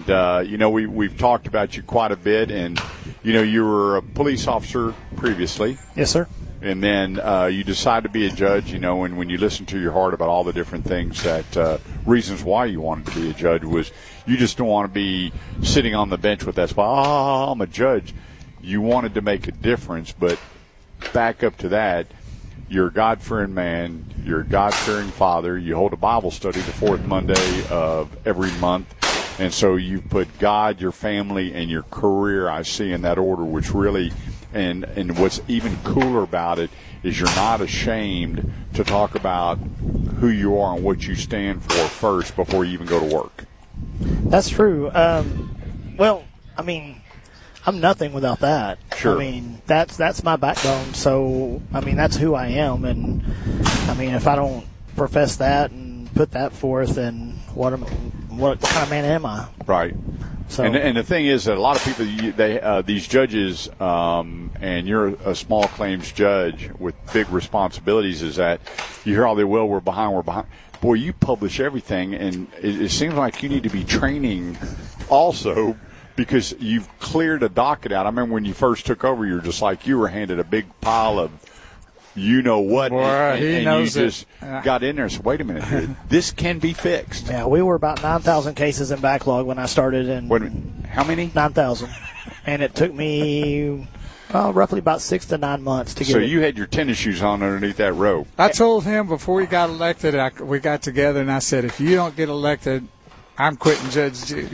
we've talked about you quite a bit, and you were a police officer previously. Yes, sir. And then you decided to be a judge, and when you listen to your heart about all the different things that reasons why you wanted to be a judge was you just don't want to be sitting on the bench with that spot, I'm a judge. You wanted to make a difference, but back up to that, you're a God-fearing man, you're a God-fearing father, you hold a Bible study the fourth Monday of every month, and so you put God, your family, and your career, I see, in that order, which really – and what's even cooler about it is you're not ashamed to talk about who you are and what you stand for first before you even go to work. That's true. Well, I mean, I'm nothing without that. Sure. I mean, that's my backbone. So, I mean, that's who I am. And, I mean, if I don't profess that and put that forth, then what kind of man am I? Right. So. And the thing is that a lot of people, these judges, and you're a small claims judge with big responsibilities, is that you hear all the, well, we're behind. Boy, you publish everything, and it seems like you need to be training also because you've cleared a docket out. I remember when you first took over, you were handed a big pile of what, Boy, and you just got in there and said, wait a minute here, this can be fixed. Yeah, we were about 9,000 cases in backlog when I started. And wait a minute, how many? 9,000. And it took me roughly about 6 to 9 months to get it. So you had your tennis shoes on underneath that rope. I told him before he got elected, we got together, and I said, if you don't get elected, I'm quitting Judge Judy.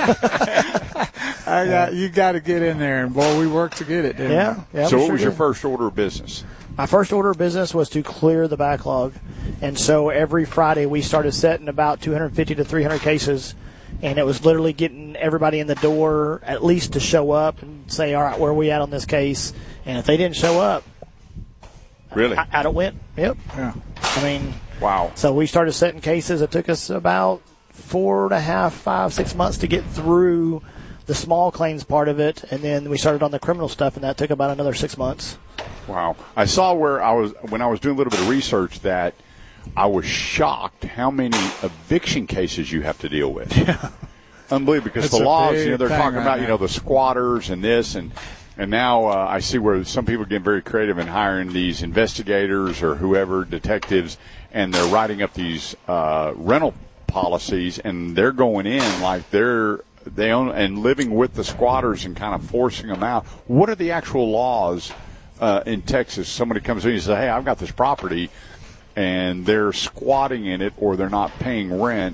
You got to get in there, and boy, we worked to get it. Yeah. So what was your first order of business? My first order of business was to clear the backlog, and so every Friday we started setting about 250 to 300 cases, and it was literally getting everybody in the door at least to show up and say, all right, where are we at on this case? And if they didn't show up, really, out it went. Yep. Yeah. I mean, wow. So we started setting cases. It took us about 4.5, 5, 6 months to get through the small claims part of it, and then we started on the criminal stuff, and that took about another 6 months. Wow. I saw when I was doing a little bit of research that I was shocked how many eviction cases you have to deal with. Yeah. Unbelievable, because It's the laws, they're thing talking right about, now. the squatters and this, and now I see where some people get very creative in hiring these investigators or whoever, detectives, and they're writing up these rental policies, and they're going in like they own and living with the squatters and kind of forcing them out. What are the actual laws in Texas? Somebody comes in and says, hey, I've got this property, and they're squatting in it or they're not paying rent.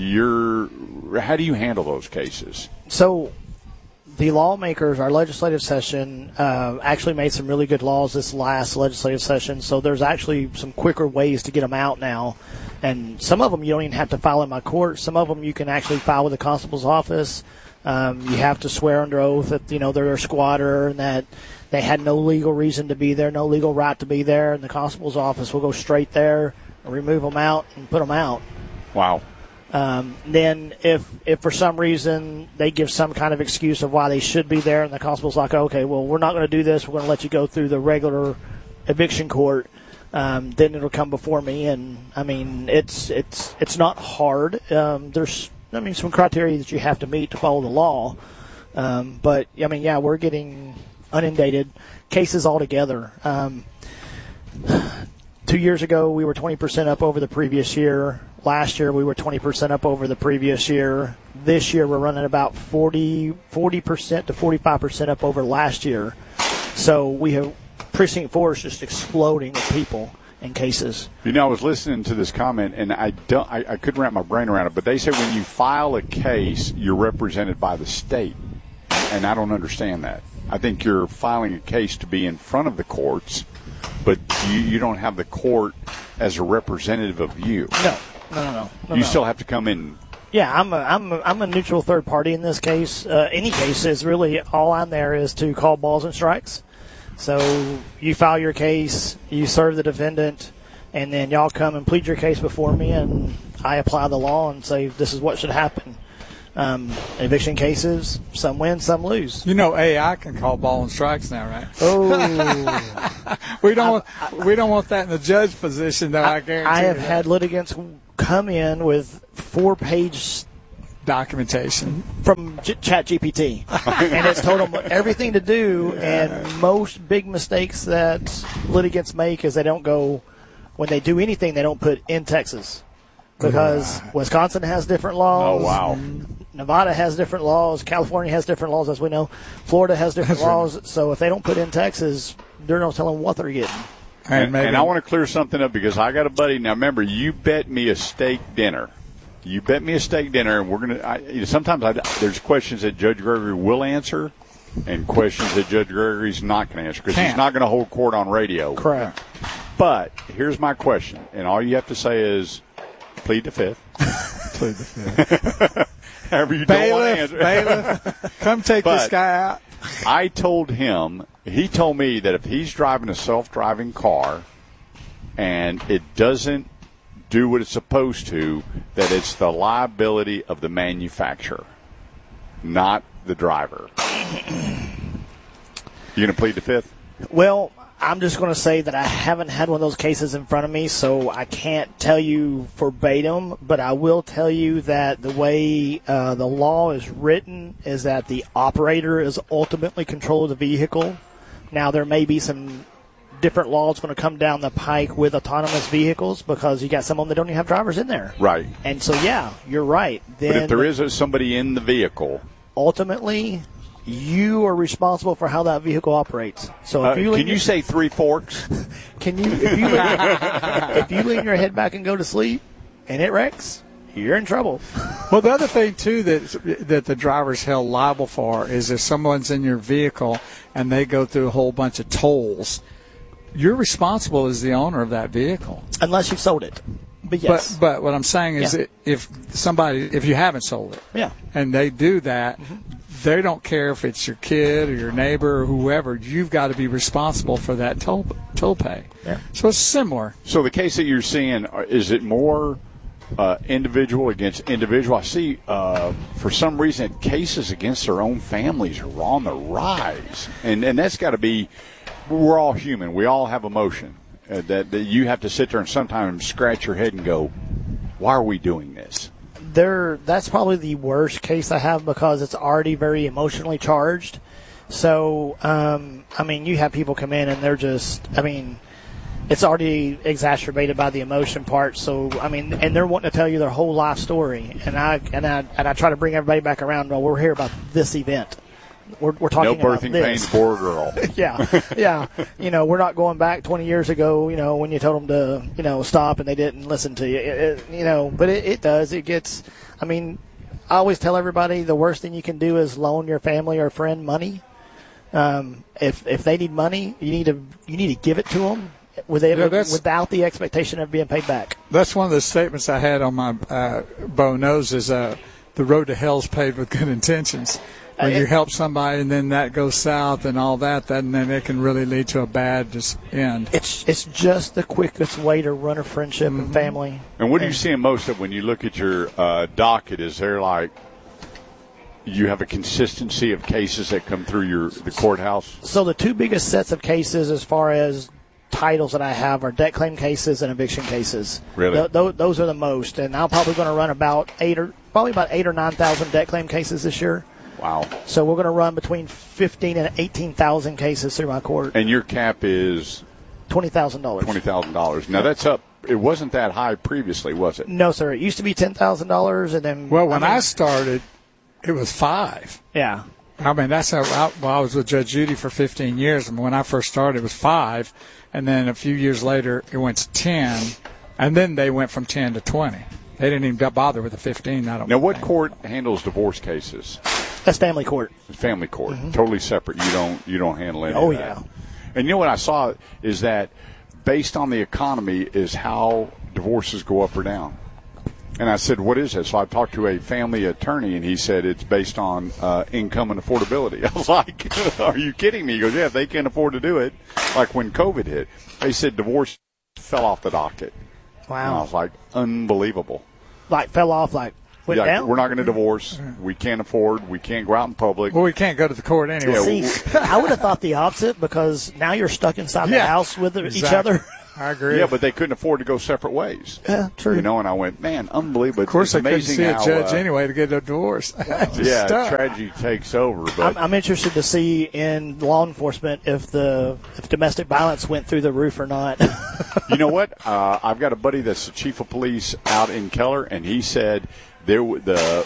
How do you handle those cases? So the lawmakers, our legislative session, actually made some really good laws this last legislative session, so there's actually some quicker ways to get them out now. And some of them you don't even have to file in my court. Some of them you can actually file with the constable's office. You have to swear under oath that, they're a squatter and that they had no legal reason to be there, no legal right to be there, and the constable's office will go straight there and remove them out and put them out. Wow. Then if for some reason they give some kind of excuse of why they should be there and the constable's like, okay, well, we're not going to do this, we're going to let you go through the regular eviction court, then it'll come before me. And, I mean, it's not hard. There's some criteria that you have to meet to follow the law. But, I mean, yeah, we're getting inundated cases altogether. 2 years ago, we were 20% up over the previous year. Last year, we were 20% up over the previous year. This year, we're running about 40% to 45% up over last year. So we have Precinct 4 is just exploding with people and cases. I was listening to this comment, and I couldn't wrap my brain around it, but they say when you file a case, you're represented by the state, and I don't understand that. I think you're filing a case to be in front of the courts, but you don't have the court as a representative of you. No. You still have to come in. Yeah, I'm a neutral third party in this case. Any case is really all I'm there is to call balls and strikes. So you file your case, you serve the defendant, and then y'all come and plead your case before me, and I apply the law and say this is what should happen. Eviction cases, some win, some lose. AI can call ball and strikes now, right? Oh, we don't want that in the judge position, though. I guarantee. I have had litigants come in with 4-page documentation from ChatGPT, and it's told them everything to do. And most big mistakes that litigants make is they don't go, when they do anything, they don't put in Texas, because Wisconsin has different laws. Oh, wow. Nevada has different laws. California has different laws, as we know. Florida has different laws. So if they don't put in Texas, they're no telling what they're getting. And I want to clear something up, because I got a buddy. Now, remember, you bet me a steak dinner. And we're going to. Sometimes there's questions that Judge Gregory will answer, and questions that Judge Gregory's not going to answer, because he's not going to hold court on radio. Correct. But here's my question, and all you have to say is, plead the fifth. Plead the fifth. However you don't want to answer. Bailiff, come take this guy out. I told him, he told me that if he's driving a self-driving car and it doesn't do what it's supposed to, that it's the liability of the manufacturer, not the driver. You going to plead the fifth? Well, I'm just going to say that I haven't had one of those cases in front of me, so I can't tell you verbatim, but I will tell you that the way the law is written is that the operator is ultimately control of the vehicle. Now, there may be some different laws going to come down the pike with autonomous vehicles, because you got some of them that don't even have drivers in there. Right. And so, yeah, you're right. Then, but if there is somebody in the vehicle, ultimately, you are responsible for how that vehicle operates. So if you can you say Three Forks? Can you if you lean your head back and go to sleep and it wrecks, you're in trouble. Well, the other thing too that the driver's held liable for is if someone's in your vehicle and they go through a whole bunch of tolls, you're responsible as the owner of that vehicle, unless you've sold it. But yes. But what I'm saying is, if you haven't sold it, yeah, and they do that. Mm-hmm. They don't care if it's your kid or your neighbor or whoever. You've got to be responsible for that toll pay. Yeah. So it's similar. So the case that you're seeing, is it more individual against individual? I see for some reason cases against their own families are on the rise. And that's got to be, we're all human. We all have emotion. That you have to sit there and sometimes scratch your head and go, why are we doing this? That's probably the worst case I have, because it's already very emotionally charged. So, you have people come in and they're just, it's already exacerbated by the emotion part. So, and they're wanting to tell you their whole life story. And I try to bring everybody back around. Well, we're here about this event. We're talking about this. No birthing pains for a girl. Yeah. We're not going back 20 years ago, when you told them to, stop and they didn't listen to you. But it does. It gets, I always tell everybody the worst thing you can do is loan your family or friend money. If they need money, you need to give it to them without the expectation of being paid back. That's one of the statements I had on my Bo knows is the road to hell's paved with good intentions. When you help somebody and then that goes south and all that, then it can really lead to a bad end. It's just the quickest way to run a friendship and family. And what are you seeing most of when you look at your docket? Is there you have a consistency of cases that come through the courthouse? So the two biggest sets of cases as far as titles that I have are debt claim cases and eviction cases. Really? Those are the most. And I'm probably going to run about 8,000 or 9,000 debt claim cases this year. Wow. So we're going to run between 15,000 and 18,000 cases through my court. And your cap is? $20,000. $20,000. Now that's up. It wasn't that high previously, was it? No, sir. It used to be $10,000, and then. Well, when I started, it was $5,000. Yeah. That's how I was with Judge Judy for 15 years. When I first started, it was $5,000, and then a few years later, it went to $10,000, and then they went from 10 to 20. They didn't even bother with the 15. Now, what court handles divorce cases? That's family court. Family court, totally separate. You don't handle any of that. Yeah. And what I saw is that based on the economy is how divorces go up or down. And I said, what is it? So I talked to a family attorney, and he said it's based on income and affordability. I was like, are you kidding me? He goes, yeah, if they can't afford to do it, like when COVID hit. They said divorce fell off the docket. Wow. And I was like, unbelievable. Fell off, went down? We're not going to divorce. We can't afford. We can't go out in public. Well, we can't go to the court anyway. See, I would have thought the opposite, because now you're stuck inside the house with each other. I agree. Yeah, but they couldn't afford to go separate ways. Yeah, true. You know, and I went, man, unbelievable. Of course, it's they couldn't amazing see a how, judge anyway to get a divorce. tragedy takes over. But I'm interested to see in law enforcement if domestic violence went through the roof or not. you know what? I've got a buddy that's the chief of police out in Keller, and he said the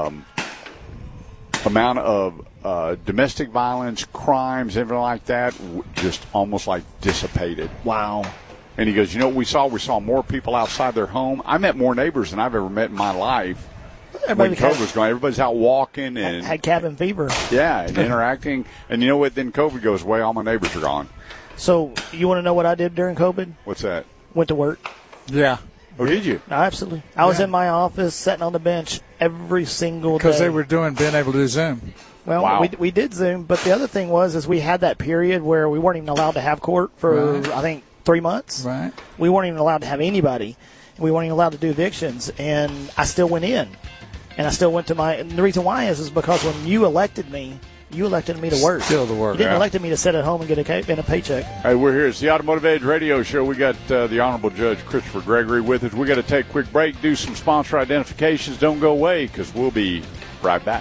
amount of domestic violence, crimes, everything like that, just almost like dissipated. Wow. And he goes, you know what we saw? We saw more people outside their home. I met more neighbors than I've ever met in my life. When COVID was going, everybody's out walking and had cabin fever. Yeah, and interacting. And you know what? Then COVID goes away. All my neighbors are gone. So you want to know what I did during COVID? What's that? Went to work. Yeah. Oh, did you? Absolutely. I was in my office, sitting on the bench every single day. Because they were being able to do Zoom. Well, wow. we did Zoom, but the other thing was we had that period where we weren't even allowed to have court for, I think, 3 months. Right. We weren't even allowed to have anybody. We weren't even allowed to do evictions, and I still went in. And I still went to and the reason why is because when you elected me to work. Still to work. You didn't elect me to sit at home and get a paycheck. Hey, we're here. It's the Automotive Edge Radio Show. We got the Honorable Judge Christopher Gregory with us. We got to take a quick break, do some sponsor identifications. Don't go away because we'll be right back.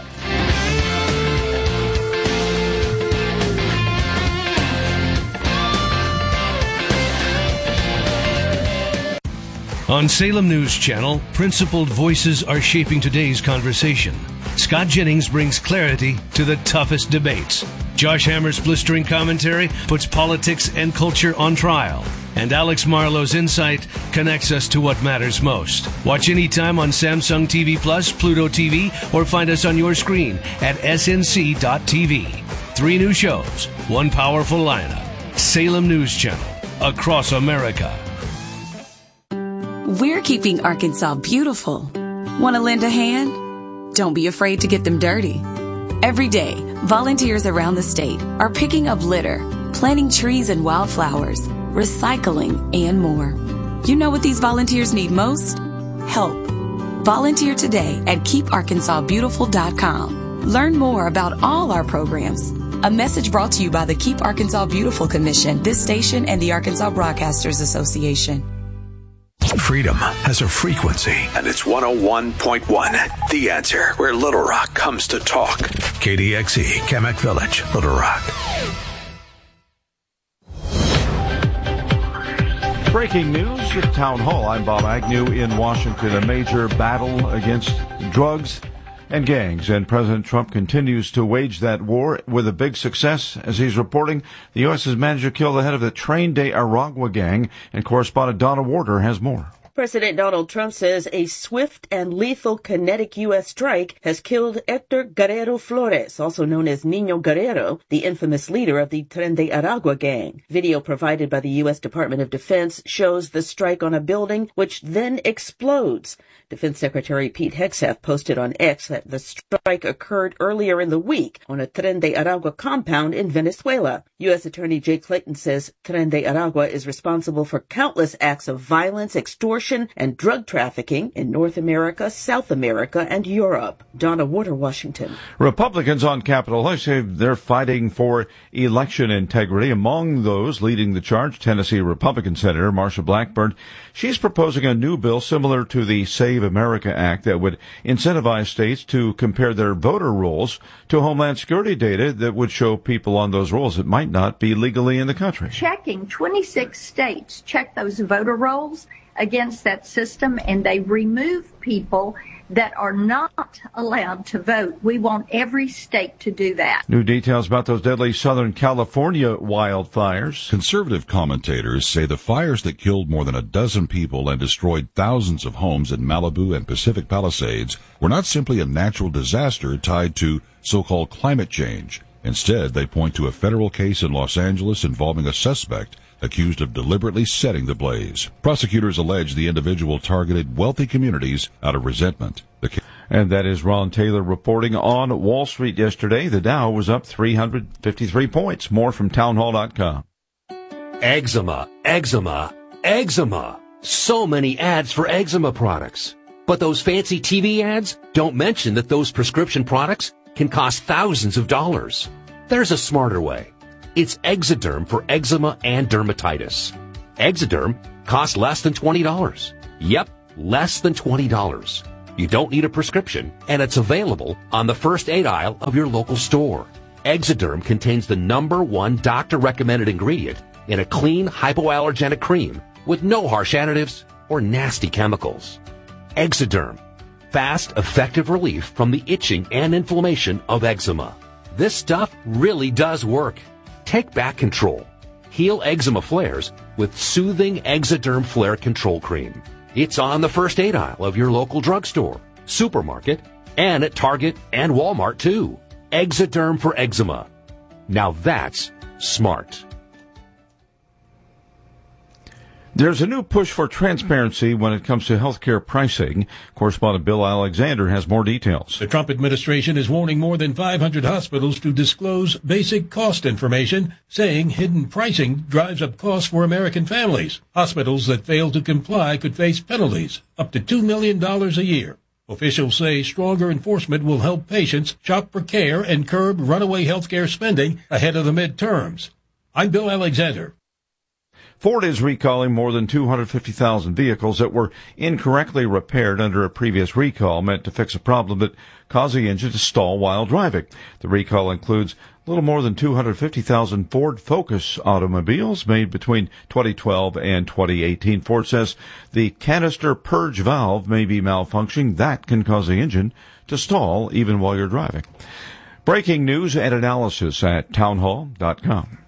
On Salem News Channel, principled voices are shaping today's conversation. Scott Jennings brings clarity to the toughest debates. Josh Hammer's blistering commentary puts politics and culture on trial. And Alex Marlowe's insight connects us to what matters most. Watch anytime on Samsung TV Plus, Pluto TV, or find us on your screen at snc.tv. 3 new shows, 1 powerful lineup. Salem News Channel, across America. We're keeping Arkansas beautiful. Want to lend a hand? Don't be afraid to get them dirty. Every day, volunteers around the state are picking up litter, planting trees and wildflowers, recycling, and more. You know what these volunteers need most? Help. Volunteer today at KeepArkansasBeautiful.com. Learn more about all our programs. A message brought to you by the Keep Arkansas Beautiful Commission, this station, and the Arkansas Broadcasters Association. Freedom has a frequency, and it's 101.1. The Answer, where Little Rock comes to talk. KDXE, Kamek Village, Little Rock. Breaking news at Town Hall. I'm Bob Agnew in Washington. A major battle against drugs and gangs, and President Trump continues to wage that war with a big success. As he's reporting, the U.S. has managed to kill the head of the Tren de Aragua gang, and correspondent Donna Warder has more. President Donald Trump says a swift and lethal kinetic U.S. strike has killed Hector Guerrero Flores, also known as Niño Guerrero, the infamous leader of the Tren de Aragua gang. Video provided by the U.S. Department of Defense shows the strike on a building, which then explodes. Defense Secretary Pete Hegseth posted on X that the strike occurred earlier in the week on a Tren de Aragua compound in Venezuela. U.S. Attorney Jay Clayton says Tren de Aragua is responsible for countless acts of violence, extortion, and drug trafficking in North America, South America, and Europe. Donna Warder, Washington. Republicans on Capitol Hill say they're fighting for election integrity. Among those leading the charge, Tennessee Republican Senator Marsha Blackburn. She's proposing a new bill similar to the Save America Act that would incentivize states to compare their voter rolls to Homeland Security data that would show people on those rolls that might not be legally in the country. Checking 26 states check those voter rolls against that system, and they remove people that are not allowed to vote. We want every state to do that. New details about those deadly Southern California wildfires. Conservative commentators say the fires that killed more than a dozen people and destroyed thousands of homes in Malibu and Pacific Palisades were not simply a natural disaster tied to so-called climate change. Instead, they point to a federal case in Los Angeles involving a suspect accused of deliberately setting the blaze. Prosecutors allege the individual targeted wealthy communities out of resentment. And that is Ron Taylor reporting on Wall Street yesterday. The Dow was up 353 points. More from townhall.com. Eczema, eczema, eczema. So many ads for eczema products. But those fancy TV ads don't mention that those prescription products can cost thousands of dollars. There's a smarter way. It's Exoderm for eczema and dermatitis. Exoderm costs less than $20. Yep, less than $20. You don't need a prescription, and it's available on the first aid aisle of your local store. Exoderm contains the #1 doctor-recommended ingredient in a clean, hypoallergenic cream with no harsh additives or nasty chemicals. Exoderm. Fast, effective relief from the itching and inflammation of eczema. This stuff really does work. Take back control. Heal eczema flares with soothing Exoderm Flare Control Cream. It's on the first aid aisle of your local drugstore, supermarket, and at Target and Walmart too. Exoderm for eczema. Now that's smart. There's a new push for transparency when it comes to healthcare pricing. Correspondent Bill Alexander has more details. The Trump administration is warning more than 500 hospitals to disclose basic cost information, saying hidden pricing drives up costs for American families. Hospitals that fail to comply could face penalties up to $2 million a year. Officials say stronger enforcement will help patients shop for care and curb runaway healthcare spending ahead of the midterms. I'm Bill Alexander. Ford is recalling more than 250,000 vehicles that were incorrectly repaired under a previous recall meant to fix a problem that caused the engine to stall while driving. The recall includes a little more than 250,000 Ford Focus automobiles made between 2012 and 2018. Ford says the canister purge valve may be malfunctioning. That can cause the engine to stall even while you're driving. Breaking news and analysis at townhall.com.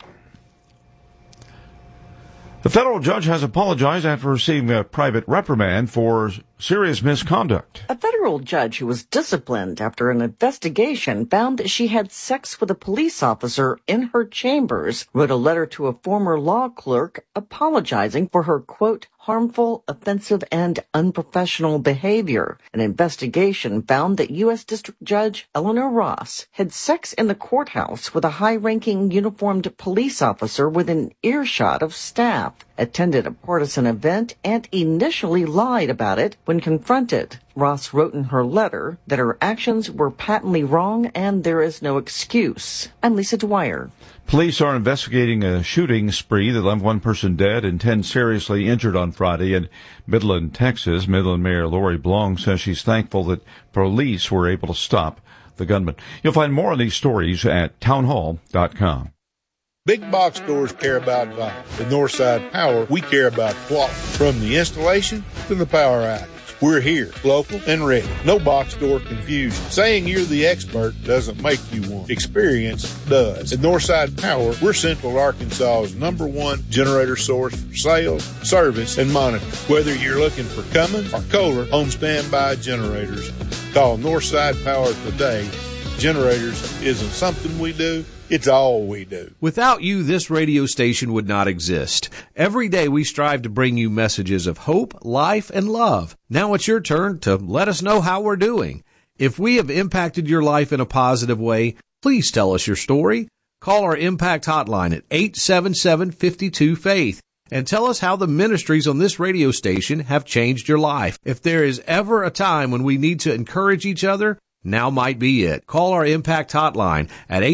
The federal judge has apologized after receiving a private reprimand for serious misconduct. A federal judge who was disciplined after an investigation found that she had sex with a police officer in her chambers wrote a letter to a former law clerk apologizing for her, quote, harmful, offensive, and unprofessional behavior. An investigation found that U.S. District Judge Eleanor Ross had sex in the courthouse with a high-ranking uniformed police officer within earshot of staff, attended a partisan event, and initially lied about it when confronted. Ross wrote in her letter that her actions were patently wrong and there is no excuse. I'm Lisa Dwyer. Police are investigating a shooting spree that left one person dead and 10 seriously injured on Friday in Midland, Texas. Midland Mayor Lori Blong says she's thankful that police were able to stop the gunman. You'll find more on these stories at townhall.com. Big box stores care about value. At Northside Power, we care about quality. From the installation to the power outage. We're here, local and ready. No box store confusion. Saying you're the expert doesn't make you one. Experience does. At Northside Power, we're Central Arkansas's #1 generator source for sales, service, and monitoring. Whether you're looking for Cummins or Kohler home standby generators, call Northside Power today. Generators isn't something we do. It's all we do. Without you, this radio station would not exist. Every day we strive to bring you messages of hope, life, and love. Now it's your turn to let us know how we're doing. If we have impacted your life in a positive way, please tell us your story. Call our Impact Hotline at 877-52-FAITH and tell us how the ministries on this radio station have changed your life. If there is ever a time when we need to encourage each other, now might be it. Call our Impact Hotline at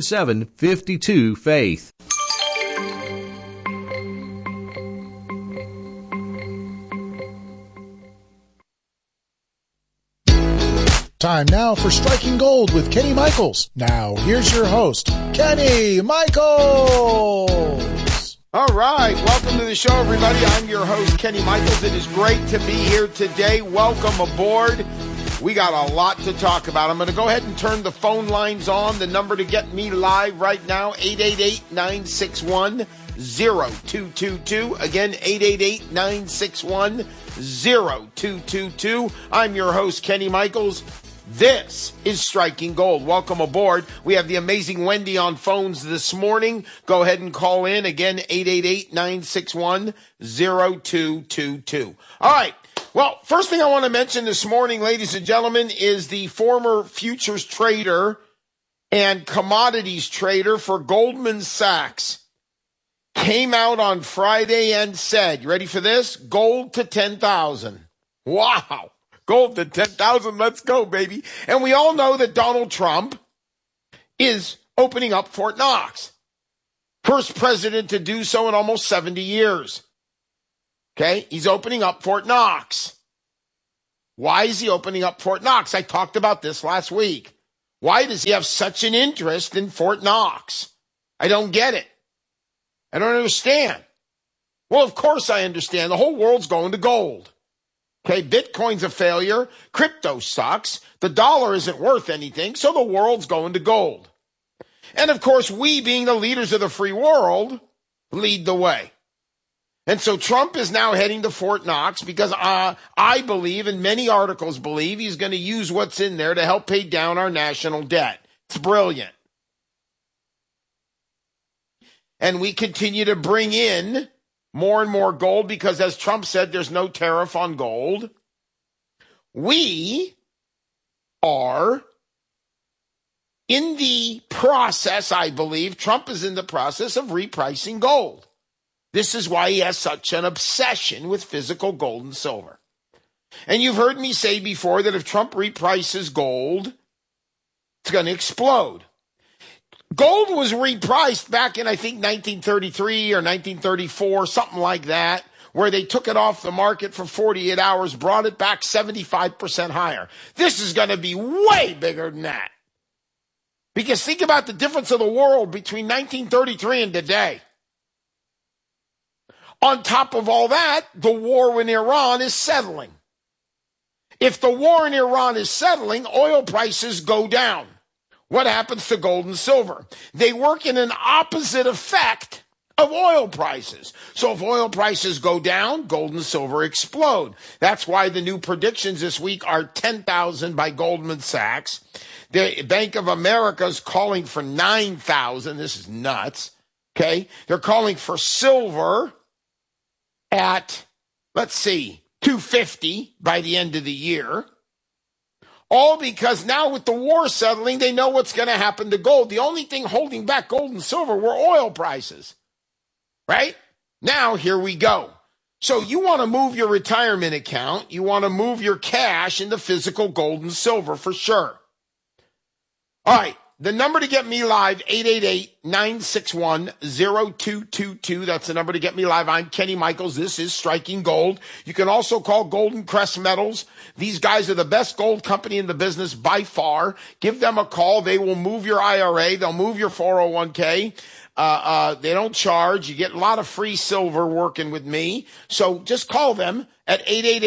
877-52-FAITH. Time now for Striking Gold with Kenny Michaels. Now, here's your host, Kenny Michaels. All right, welcome to the show, everybody. I'm your host, Kenny Michaels. It is great to be here today. Welcome aboard. We got a lot to talk about. I'm going to go ahead and turn the phone lines on. The number to get me live right now, 888-961-0222. Again, 888-961-0222. I'm your host, Kenny Michaels. This is Striking Gold. Welcome aboard. We have the amazing Wendy on phones this morning. Go ahead and call in. Again, 888-961-0222. All right. Well, first thing I want to mention this morning, ladies and gentlemen, is the former futures trader and commodities trader for Goldman Sachs came out on Friday and said, you ready for this? Gold to 10,000. Wow. Gold to 10,000. Let's go, baby. And we all know that Donald Trump is opening up Fort Knox. First president to do so in almost 70 years. Okay, he's opening up Fort Knox. Why is he opening up Fort Knox? I talked about this last week. Why does he have such an interest in Fort Knox? I don't get it. I don't understand. Well, of course I understand. The whole world's going to gold. Okay, Bitcoin's a failure. Crypto sucks. The dollar isn't worth anything, so the world's going to gold. And of course, we, being the leaders of the free world, lead the way. And so Trump is now heading to Fort Knox because I believe, and many articles believe, he's going to use what's in there to help pay down our national debt. It's brilliant. And we continue to bring in more and more gold because, as Trump said, there's no tariff on gold. We are in the process, I believe, Trump is in the process of repricing gold. This is why he has such an obsession with physical gold and silver. And you've heard me say before that if Trump reprices gold, it's going to explode. Gold was repriced back in, I think, 1933 or 1934, something like that, where they took it off the market for 48 hours, brought it back 75% higher. This is going to be way bigger than that. Because think about the difference of the world between 1933 and today. On top of all that, the war in Iran is settling. If the war in Iran is settling, oil prices go down. What happens to gold and silver? They work in an opposite effect of oil prices. So if oil prices go down, gold and silver explode. That's why the new predictions this week are 10,000 by Goldman Sachs. The Bank of America is calling for 9,000. This is nuts. Okay. They're calling for silver at, let's see, 250 by the end of the year. All because now with the war settling, they know what's going to happen to gold. The only thing holding back gold and silver were oil prices. Right? Now, here we go. So you want to move your retirement account. You want to move your cash into physical gold and silver for sure. All right. The number to get me live, 888-961-0222. That's the number to get me live. I'm Kenny Michaels. This is Striking Gold. You can also call Golden Crest Metals. These guys are the best gold company in the business by far. Give them a call. They will move your IRA. They'll move your 401k. They don't charge. You get a lot of free silver working with me. So just call them at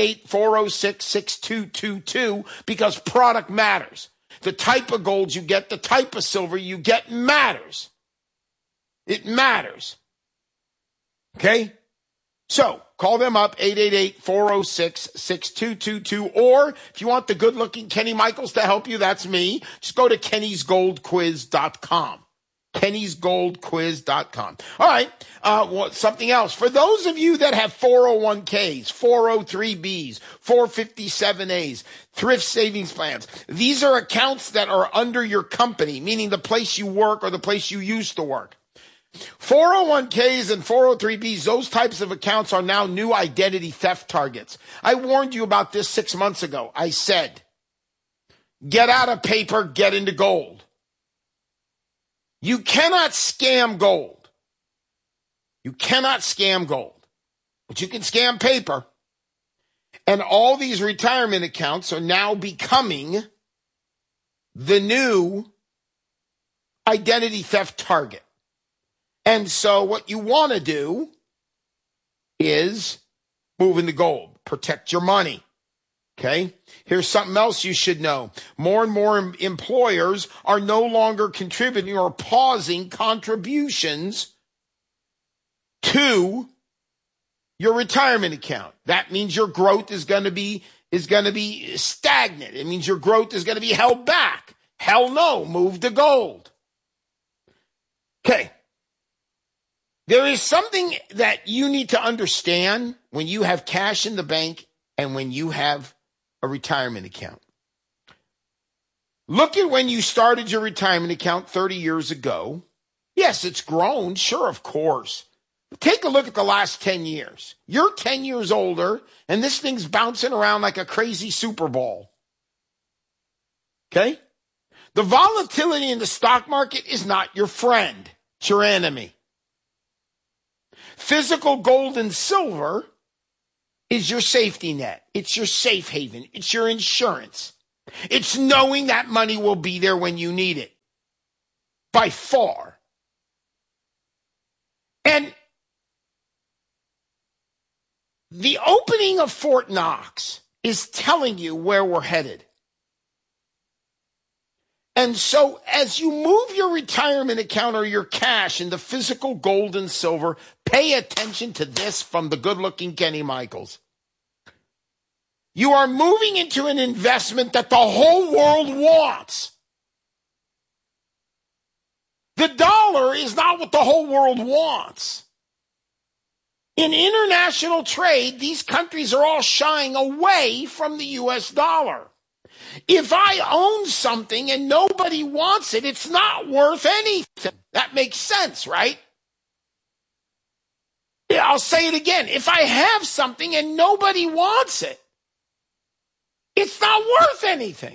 888-406-6222 because product matters. The type of gold you get, the type of silver you get matters. It matters. Okay? So, call them up, 888-406-6222. Or, if you want the good-looking Kenny Michaels to help you, that's me. Just go to kennysgoldquiz.com. kennysgoldquiz.com. All right, something else. For those of you that have 401ks, 403bs, 457as, thrift savings plans, these are accounts that are under your company, meaning the place you work or the place you used to work. 401ks and 403bs, those types of accounts are now new identity theft targets. I warned you about this 6 months ago. I said, get out of paper, get into gold. You cannot scam gold. You cannot scam gold, but you can scam paper. And all these retirement accounts are now becoming the new identity theft target. And so what you want to do is move into gold, protect your money. Okay, here's something else you should know. More and more employers are no longer contributing or pausing contributions to your retirement account. That means your growth is going to be stagnant. It means your growth is going to be held back. Hell no, move to gold. Okay. There is something that you need to understand when you have cash in the bank and when you have a retirement account. Look at when you started your retirement account 30 years ago. Yes, it's grown. Sure, of course. But take a look at the last 10 years. You're 10 years older, and this thing's bouncing around like a crazy Super Bowl. Okay? The volatility in the stock market is not your friend. It's your enemy. Physical gold and silver is your safety net. It's your safe haven. It's your insurance. It's knowing that money will be there when you need it. By far. And the opening of Fort Knox is telling you where we're headed. And so as you move your retirement account or your cash into physical gold and silver, pay attention to this from the good-looking Kenny Michaels. You are moving into an investment that the whole world wants. The dollar is not what the whole world wants. In international trade, these countries are all shying away from the U.S. dollar. If I own something and nobody wants it, it's not worth anything. That makes sense, right? Yeah, I'll say it again. If I have something and nobody wants it, it's not worth anything.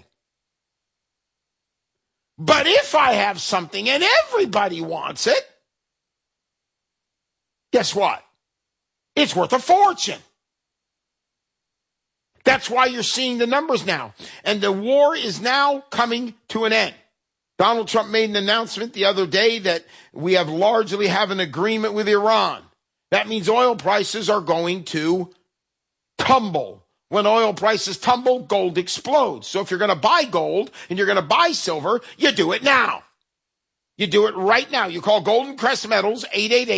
But if I have something and everybody wants it, guess what? It's worth a fortune. That's why you're seeing the numbers now. And the war is now coming to an end. Donald Trump made an announcement the other day that we have largely have an agreement with Iran. That means oil prices are going to tumble. When oil prices tumble, gold explodes. So if you're going to buy gold and you're going to buy silver, you do it now. You do it right now. You call Golden Crest Metals,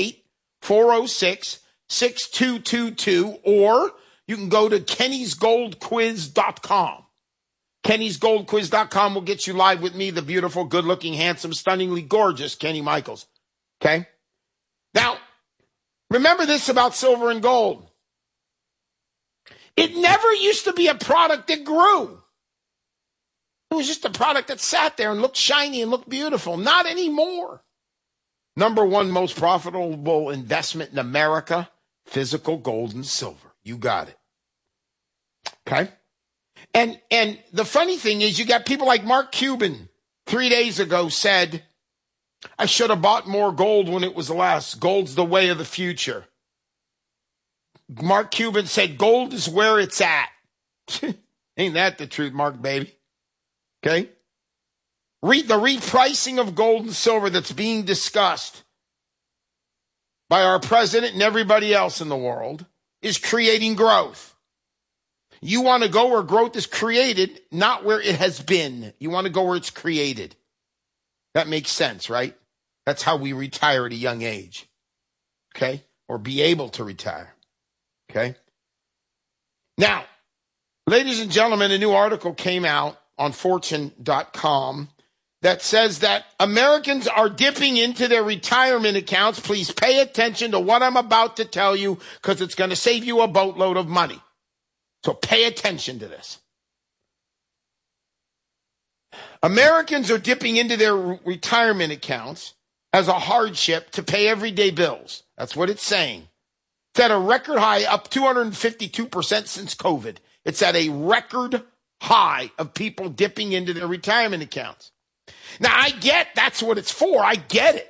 888-406-6222, or you can go to kennysgoldquiz.com. kennysgoldquiz.com will get you live with me, the beautiful, good-looking, handsome, stunningly gorgeous Kenny Michaels. Okay? Now, remember this about silver and gold. It never used to be a product that grew. It was just a product that sat there and looked shiny and looked beautiful. Not anymore. Number one most profitable investment in America, physical gold and silver. You got it. Okay? And the funny thing is you got people like Mark Cuban 3 days ago said, I should have bought more gold when it was less. Gold's the way of the future. Mark Cuban said, gold is where it's at. Ain't that the truth, Mark, baby? Okay? Read the repricing of gold and silver that's being discussed by our president and everybody else in the world is creating growth. You want to go where growth is created, not where it has been. You want to go where it's created. That makes sense, right? That's how we retire at a young age. Okay? Or be able to retire. Okay? Now, ladies and gentlemen, a new article came out on Fortune.com that says that Americans are dipping into their retirement accounts. Please pay attention to what I'm about to tell you because it's going to save you a boatload of money. So pay attention to this. Americans are dipping into their retirement accounts as a hardship to pay everyday bills. That's what it's saying. It's at a record high, up 252% since COVID. It's at a record high of people dipping into their retirement accounts. Now, I get that's what it's for. I get it.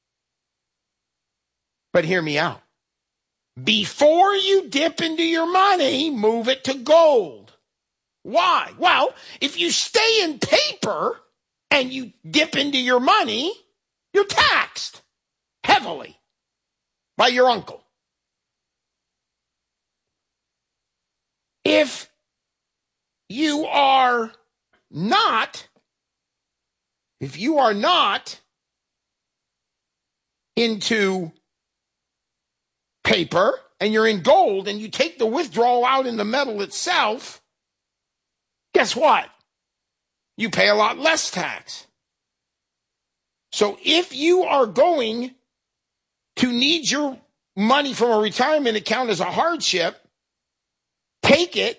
But hear me out. Before you dip into your money, move it to gold. Why? Well, if you stay in paper and you dip into your money, you're taxed heavily by your uncle. If you are not into paper and you're in gold and you take the withdrawal out in the metal itself, guess what? You pay a lot less tax. So if you are going to need your money from a retirement account as a hardship, take it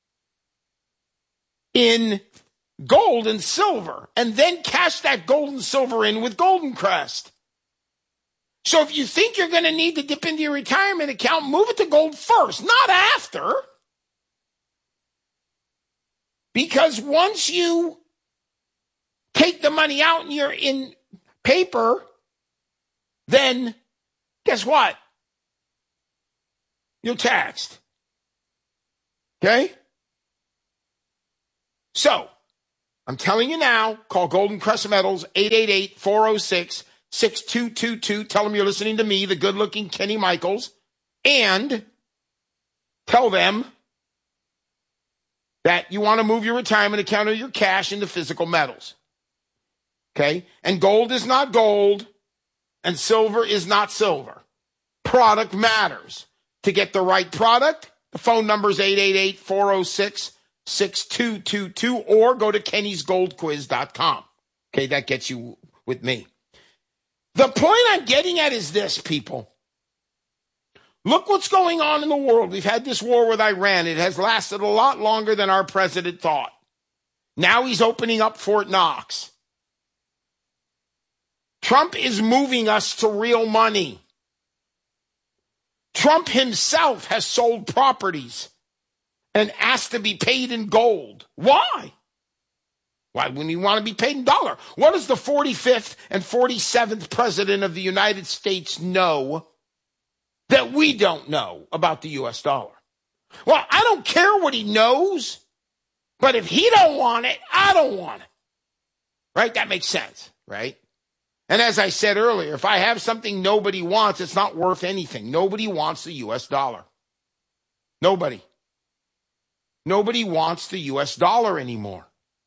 in gold and silver and then cash that gold and silver in with Golden Crest. So if you think you're going to need to dip into your retirement account, move it to gold first, not after. Because once you take the money out and you're in paper, then guess what? you're taxed. Okay? So, I'm telling you now, call Golden Crescent Metals, 888-406-6222. Tell them you're listening to me, the good-looking Kenny Michaels, and tell them that you want to move your retirement account or your cash into physical metals. Okay? And gold is not gold, and silver is not silver. Product matters. To get the right product, the phone number is 888-406-6222, or go to kennysgoldquiz.com. Okay, that gets you with me. The point I'm getting at is this, people. Look what's going on in the world. We've had this war with Iran. It has lasted a lot longer than our president thought. Now he's opening up Fort Knox. Trump is moving us to real money. Trump himself has sold properties and asked to be paid in gold. Why? Why wouldn't he want to be paid in dollar? What does the 45th and 47th president of the United States know that we don't know about the U.S. dollar? Well, I don't care what he knows, but if he don't want it, I don't want it. Right? That makes sense, right? And as I said earlier, if I have something nobody wants, it's not worth anything. Nobody wants the U.S. dollar. Nobody. Nobody wants the U.S. dollar anymore.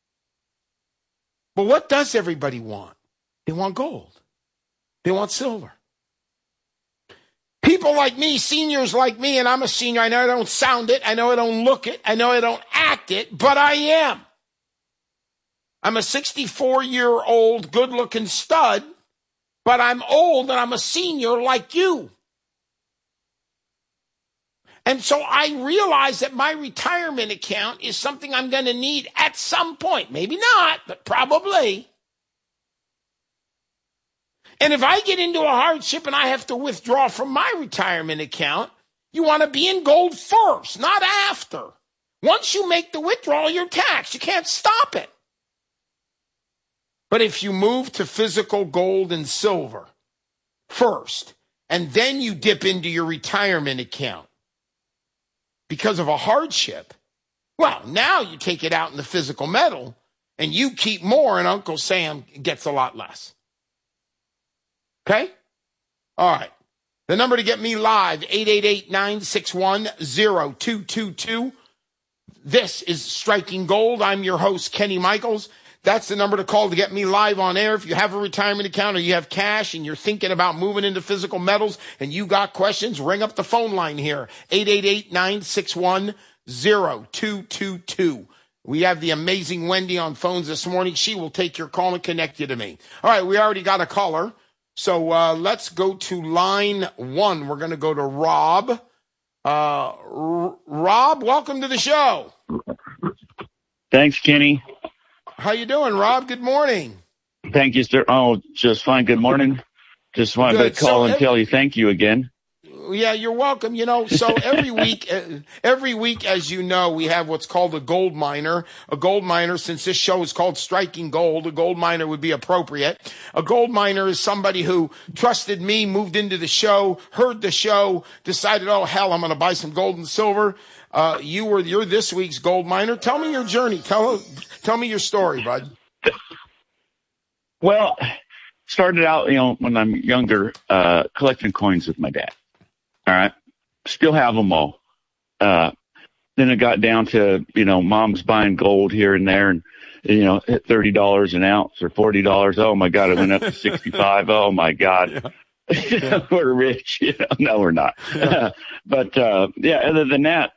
But what does everybody want? They want gold. They want silver. People like me, seniors like me, and I'm a senior. I know I don't sound it. I know I don't look it. I know I don't act it, but I am. I'm a 64-year-old good-looking stud, but I'm old and I'm a senior like you. And so I realize that my retirement account is something I'm going to need at some point. Maybe not, but probably. And if I get into a hardship and I have to withdraw from my retirement account, you want to be in gold first, not after. Once you make the withdrawal, you're taxed. You can't stop it. But if you move to physical gold and silver first, and then you dip into your retirement account because of a hardship, well, now you take it out in the physical metal and you keep more and Uncle Sam gets a lot less. Okay? All right. The number to get me live, 888-961-0222. This is Striking Gold. I'm your host, Kenny Michaels. That's the number to call to get me live on air. If you have a retirement account or you have cash and you're thinking about moving into physical metals and you got questions, ring up the phone line here, 888-961-0222. We have the amazing Wendy on phones this morning. She will take your call and connect you to me. All right, we already got a caller. So let's go to line one. We're going to go to Rob. Rob, welcome to the show. Thanks, Kenny. How you doing, Rob? Good morning. Thank you, sir. Oh, just fine. Good morning. Just wanted to call and tell you thank you again. Yeah, you're welcome. You know, so every week, as you know, we have what's called a gold miner. A gold miner, since this show is called Striking Gold, a gold miner would be appropriate. A gold miner is somebody who trusted me, moved into the show, heard the show, decided, oh, hell, I'm going to buy some gold and silver. You're this week's gold miner. Tell me your journey. Tell me your story, bud. Well, started out, when I'm younger, collecting coins with my dad. All right. Still have them all. Then it got down to, mom's buying gold here and there and, hit $30 an ounce or $40. Oh my God. It went up to 65. Oh my God. Yeah. We're rich. No, we're not. Yeah. But, other than that,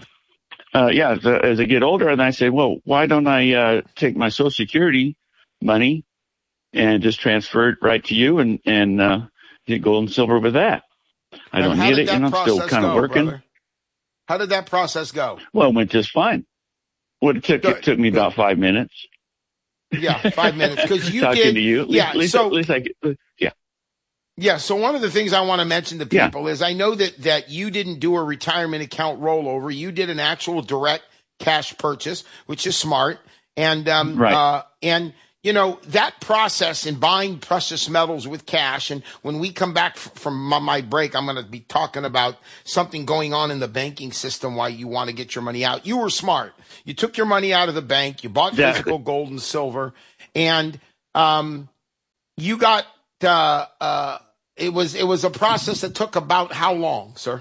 as I get older and I say, well, why don't I, take my Social Security money and just transfer it right to you and get gold and silver with that? I don't need it, I'm still kind of working. Brother? How did that process go? Well, it went just fine. It took me about 5 minutes. Yeah, 5 minutes. Because you talking did, to you. Yeah, at least I get, yeah. Yeah, so one of the things I want to mention to people is I know that you didn't do a retirement account rollover. You did an actual direct cash purchase, which is smart. And right. And that process in buying precious metals with cash, and when we come back from my break, I'm going to be talking about something going on in the banking system, why you want to get your money out. You were smart. You took your money out of the bank, you bought physical gold and silver, and you got it was a process that took about how long, sir?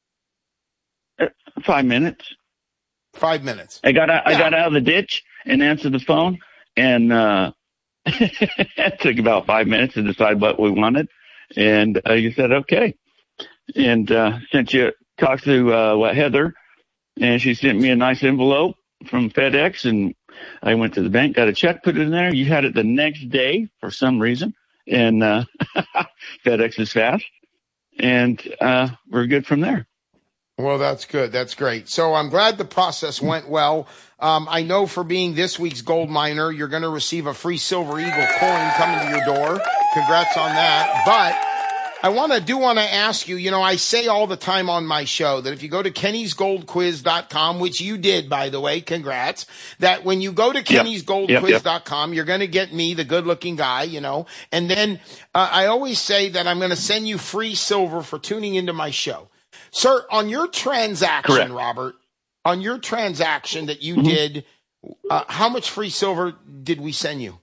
5 minutes. 5 minutes. I got out of the ditch and answered the phone, and it took about 5 minutes to decide what we wanted. And you said okay. And since you talked to Heather, and she sent me a nice envelope from FedEx, and I went to the bank, got a check, put it in there. You had it the next day for some reason, and FedEx is fast, and we're good from there. Well, that's good. That's great. So I'm glad the process went well. I know for being this week's gold miner, you're going to receive a free Silver Eagle coin coming to your door. Congrats on that. But I do want to ask you, I say all the time on my show that if you go to Kenny'sGoldQuiz.com, which you did, by the way, congrats, that when you go to Kenny'sGoldQuiz.com, you're going to get me, the good looking guy, and then I always say that I'm going to send you free silver for tuning into my show. Sir, on your transaction, correct, Robert, on your transaction that you did, how much free silver did we send you?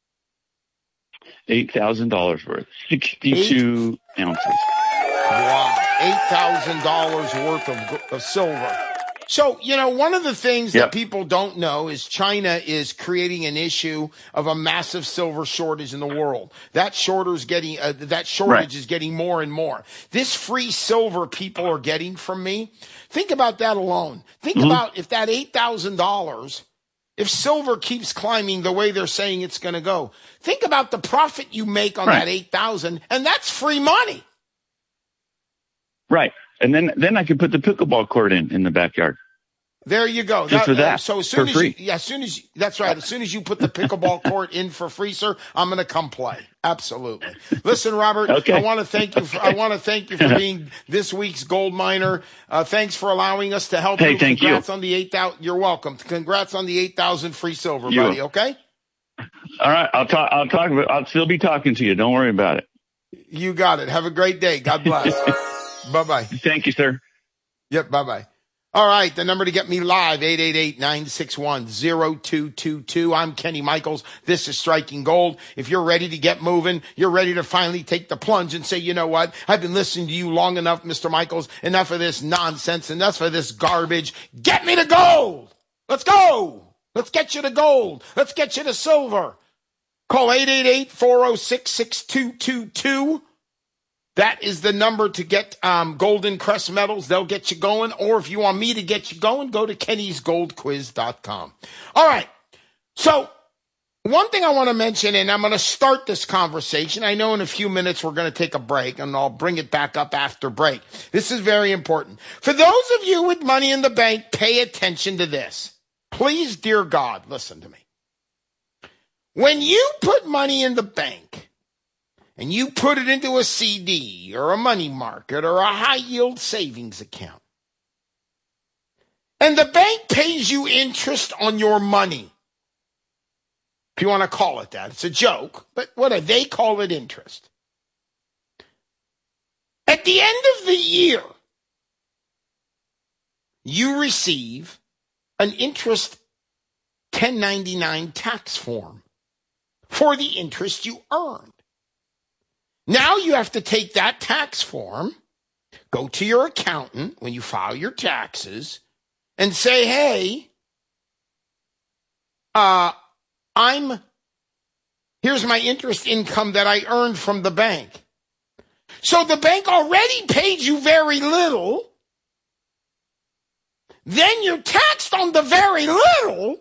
$8,000 worth, 62 ounces. Wow, $8,000 worth of silver. So, one of the things that people don't know is China is creating an issue of a massive silver shortage in the world. That shortage is getting more and more. This free silver people are getting from me. Think about that alone. Think about if that $8,000, if silver keeps climbing the way they're saying it's going to go. Think about the profit you make on that $8,000, and that's free money. Right. And then I could put the pickleball court in the backyard. There you go. Just for that. So as soon as you put the pickleball court in for free, sir, I'm going to come play. Absolutely. Listen, Robert, I want to thank you for being this week's gold miner. Thanks for allowing us to help you. Congrats on the 8,000. You're welcome. Congrats on the 8,000 free silver, buddy. Okay. All right. I'll still be talking to you. Don't worry about it. You got it. Have a great day. God bless. Bye-bye. Thank you, sir. Yep, bye-bye. All right, the number to get me live, 888-961-0222. I'm Kenny Michaels. This is Striking Gold. If you're ready to get moving, you're ready to finally take the plunge and say, you know what? I've been listening to you long enough, Mr. Michaels. Enough of this nonsense. Enough of this garbage. Get me to gold. Let's go. Let's get you to gold. Let's get you to silver. Call 888-406-6222. That is the number to get Golden Crest medals. They'll get you going. Or if you want me to get you going, go to Kenny'sGoldQuiz.com. All right. So one thing I want to mention, and I'm going to start this conversation. I know in a few minutes we're going to take a break, and I'll bring it back up after break. This is very important. For those of you with money in the bank, pay attention to this. Please, dear God, listen to me. When you put money in the bank, and you put it into a CD or a money market or a high-yield savings account, and the bank pays you interest on your money, if you want to call it that. It's a joke, but whatever. They call it interest. At the end of the year, you receive an interest 1099 tax form for the interest you earned. Now you have to take that tax form, go to your accountant when you file your taxes, and say, hey, here's my interest income that I earned from the bank. So the bank already paid you very little. Then you're taxed on the very little.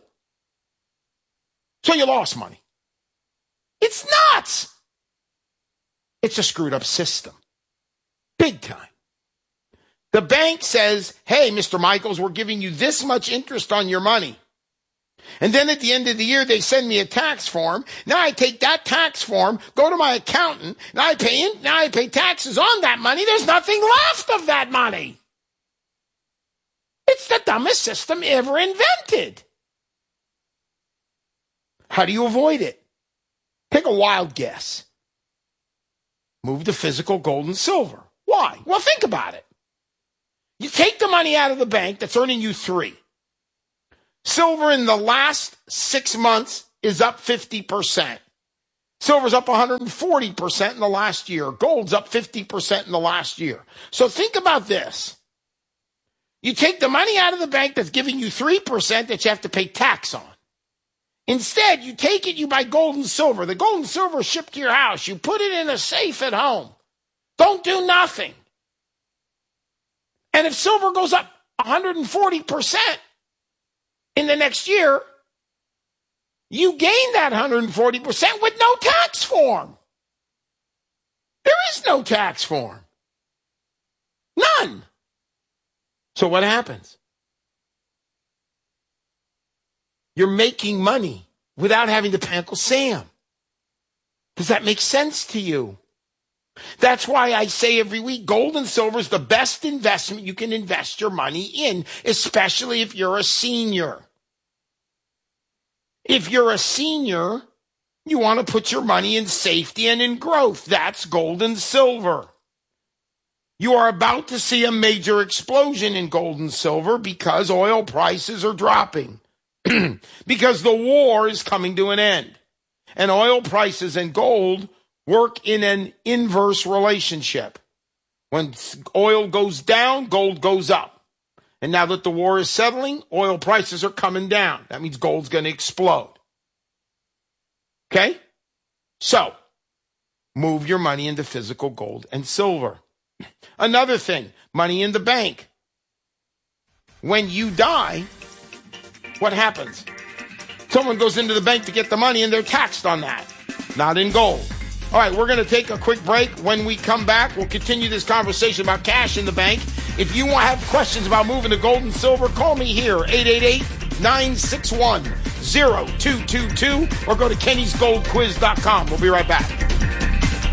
So you lost money. It's nuts. It's a screwed up system. Big time. The bank says, hey, Mr. Michaels, we're giving you this much interest on your money. And then at the end of the year, they send me a tax form. Now I take that tax form, go to my accountant, and I pay taxes on that money. There's nothing left of that money. It's the dumbest system ever invented. How do you avoid it? Take a wild guess. Move to physical gold and silver. Why? Well, think about it. You take the money out of the bank that's earning you 3. Silver in the last 6 months is up 50%. Silver's up 140% in the last year. Gold's up 50% in the last year. So think about this. You take the money out of the bank that's giving you 3% that you have to pay tax on. Instead, you take it, you buy gold and silver. The gold and silver is shipped to your house. You put it in a safe at home. Don't do nothing. And if silver goes up 140% in the next year, you gain that 140% with no tax form. There is no tax form. None. So what happens? You're making money without having to pay Uncle Sam. Does that make sense to you? That's why I say every week, gold and silver is the best investment you can invest your money in, especially if you're a senior. If you're a senior, you want to put your money in safety and in growth. That's gold and silver. You are about to see a major explosion in gold and silver because oil prices are dropping. Because the war is coming to an end. And oil prices and gold work in an inverse relationship. When oil goes down, gold goes up. And now that the war is settling, oil prices are coming down. That means gold's going to explode. Okay? So, move your money into physical gold and silver. Another thing, money in the bank. When you die, what happens? Someone goes into the bank to get the money and they're taxed on that, not in gold. All right, we're going to take a quick break. When we come back, we'll continue this conversation about cash in the bank. If you have questions about moving to gold and silver, call me here, 888-961-0222, or go to kennysgoldquiz.com. We'll be right back.